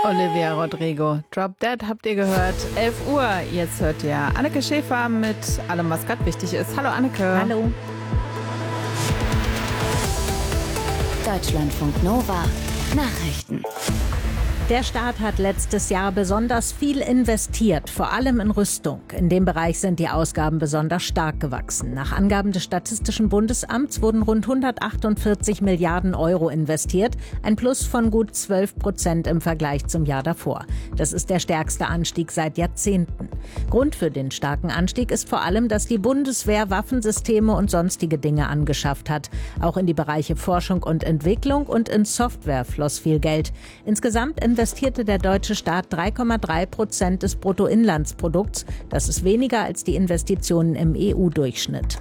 Olivia Rodrigo. Drop Dead habt ihr gehört. 11 Uhr. Jetzt hört ihr Anneke Schäfer mit allem, was gerade wichtig ist. Hallo Anneke. Hallo. Deutschlandfunk Nova. Nachrichten. Der Staat hat letztes Jahr besonders viel investiert, vor allem in Rüstung. In dem Bereich sind die Ausgaben besonders stark gewachsen. Nach Angaben des Statistischen Bundesamts wurden rund 148 Milliarden Euro investiert, ein Plus von gut 12% im Vergleich zum Jahr davor. Das ist der stärkste Anstieg seit Jahrzehnten. Grund für den starken Anstieg ist vor allem, dass die Bundeswehr Waffensysteme und sonstige Dinge angeschafft hat. Auch in die Bereiche Forschung und Entwicklung und in Software floss viel Geld. Insgesamt investierte der deutsche Staat 3,3% des Bruttoinlandsprodukts. Das ist weniger als die Investitionen im EU-Durchschnitt.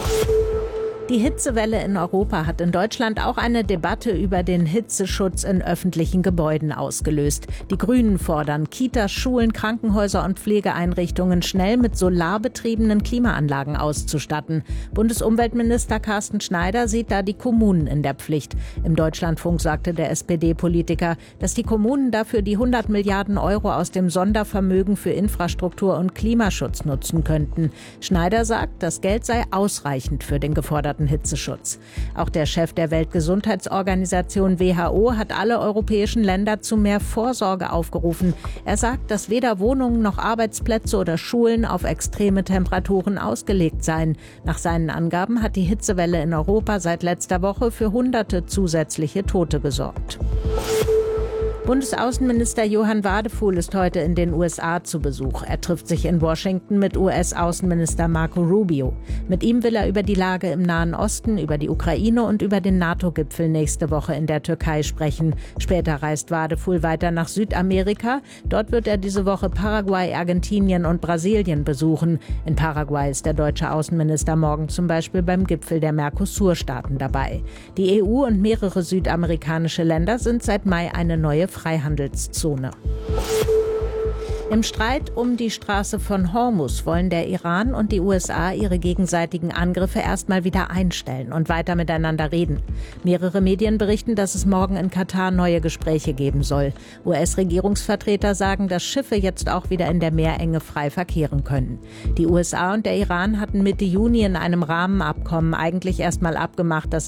Die Hitzewelle in Europa hat in Deutschland auch eine Debatte über den Hitzeschutz in öffentlichen Gebäuden ausgelöst. Die Grünen fordern, Kitas, Schulen, Krankenhäuser und Pflegeeinrichtungen schnell mit solarbetriebenen Klimaanlagen auszustatten. Bundesumweltminister Carsten Schneider sieht da die Kommunen in der Pflicht. Im Deutschlandfunk sagte der SPD-Politiker, dass die Kommunen dafür die 100 Milliarden Euro aus dem Sondervermögen für Infrastruktur und Klimaschutz nutzen könnten. Schneider sagt, das Geld sei ausreichend für den geforderten Hitzeschutz. Auch der Chef der Weltgesundheitsorganisation WHO hat alle europäischen Länder zu mehr Vorsorge aufgerufen. Er sagt, dass weder Wohnungen noch Arbeitsplätze oder Schulen auf extreme Temperaturen ausgelegt seien. Nach seinen Angaben hat die Hitzewelle in Europa seit letzter Woche für Hunderte zusätzliche Tote gesorgt. Bundesaußenminister Johann Wadephul ist heute in den USA zu Besuch. Er trifft sich in Washington mit US-Außenminister Marco Rubio. Mit ihm will er über die Lage im Nahen Osten, über die Ukraine und über den NATO-Gipfel nächste Woche in der Türkei sprechen. Später reist Wadephul weiter nach Südamerika. Dort wird er diese Woche Paraguay, Argentinien und Brasilien besuchen. In Paraguay ist der deutsche Außenminister morgen zum Beispiel beim Gipfel der Mercosur-Staaten dabei. Die EU und mehrere südamerikanische Länder sind seit Mai eine neue Freihandelszone. Im Streit um die Straße von Hormuz wollen der Iran und die USA ihre gegenseitigen Angriffe erstmal wieder einstellen und weiter miteinander reden. Mehrere Medien berichten, dass es morgen in Katar neue Gespräche geben soll. US-Regierungsvertreter sagen, dass Schiffe jetzt auch wieder in der Meerenge frei verkehren können. Die USA und der Iran hatten Mitte Juni in einem Rahmenabkommen eigentlich erstmal abgemacht, dass